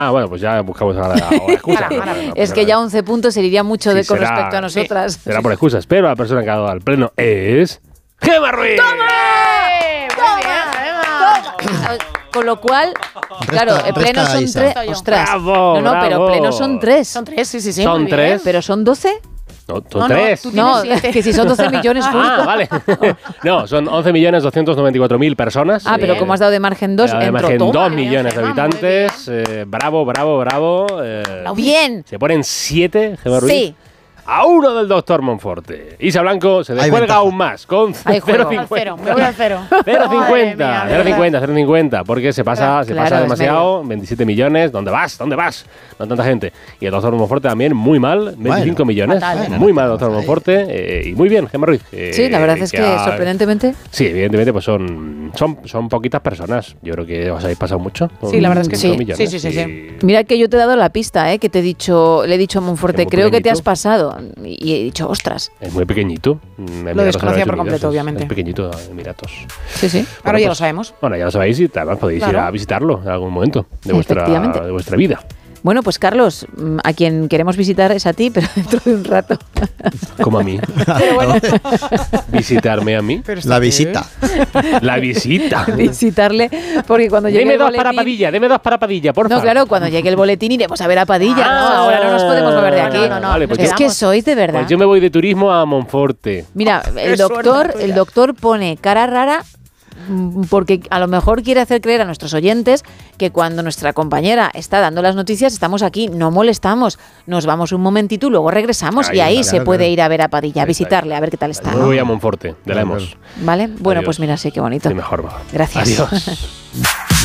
Bueno, pues ya buscamos ahora la excusa. Es que ya 11 puntos se iría mucho con respecto a nosotras. Será por excusas, pero la persona que ha dado al pleno es... ¡Gemma Ruiz! ¡Toma! Con lo cual, claro, el pleno son 3. Ostras. Bravo, pero pleno son 3. Son 3, sí. Son 3. ¿Pero son 12? No, son 3. No, que si son 12 millones justo. Vale. No, son 11.294.000 personas. Pero como has dado de margen 2, de margen 2 millones de habitantes. Bravo. Bien. Se ponen 7, Gemma Ruiz. Sí. A 1 del doctor Monforte. Isa Blanco se descuelga aún más con 0,50. Me voy al 0. 0,50, porque se pasa demasiado. 27 millones. ¿Dónde vas? No tanta gente. Y el doctor Monforte también muy mal, 25 millones. Fatal, muy mal el doctor Monforte. Y muy bien, Gemma Ruiz. Sí, la verdad es que sorprendentemente. Sí, evidentemente, pues son poquitas personas. Yo creo que os habéis pasado mucho. Sí, la verdad es que sí. Millones, Sí. Mira que yo te he dado la pista, que te he dicho, le he dicho a Monforte, creo que te has pasado. Y he dicho, ostras. Es muy pequeñito. Lo desconocía por completo, obviamente. Es pequeñito, Emiratos. Sí. Ahora ya lo sabemos. Bueno, ya lo sabéis y además podéis ir a visitarlo en algún momento de vuestra vida. Bueno, pues Carlos, a quien queremos visitar es a ti, pero dentro de un rato. Como a mí. Pero bueno. Visitarme a mí. La visita. La visita. Visitarle, porque cuando llegue Deme el dos boletín... para Padilla, por favor. No, claro, cuando llegue el boletín iremos a ver a Padilla, ¿no? Ahora no nos podemos mover de aquí. No. Vale, pues Es que sois de verdad. Pues yo me voy de turismo a Monforte. Mira, el doctor pone cara rara porque a lo mejor quiere hacer creer a nuestros oyentes que cuando nuestra compañera está dando las noticias estamos aquí, no molestamos, nos vamos un momentito y luego regresamos y ahí se puede ir a ver a Padilla, a visitarle, a ver qué tal está. Me voy a Monforte, de Lemos. ¿Vale? Bueno, Adiós. pues mira, sí, qué bonito. Sí, mejor va. Gracias. Adiós.